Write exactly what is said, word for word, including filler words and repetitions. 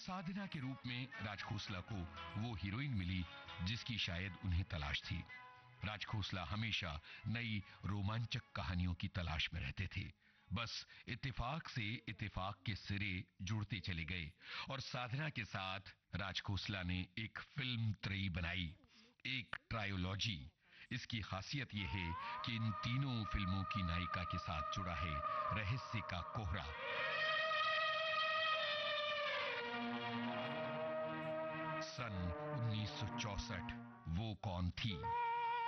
साधना के रूप में राज खोसला को वो हीरोइन मिली जिसकी शायद उन्हें तलाश थी। राज खोसला हमेशा नई रोमांचक कहानियों की तलाश में रहते थे। बस इत्तेफाक से इत्तेफाक के सिरे जुड़ते चले गए और साधना के साथ राज खोसला ने एक फिल्म त्रयी बनाई, एक ट्रायोलॉजी। इसकी खासियत यह है कि इन तीनों फिल्मों की नायिका के साथ जुड़ा है रहस्य का कोहरा। सन उन्नीस सौ चौसठ वो कौन थी?